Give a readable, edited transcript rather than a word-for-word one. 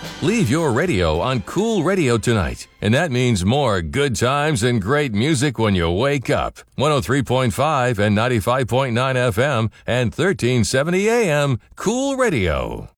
Leave your radio on Cool Radio tonight, and that means more good times and great music when you wake up. 103.5 and 95.9 FM and 1370 AM, Cool Radio.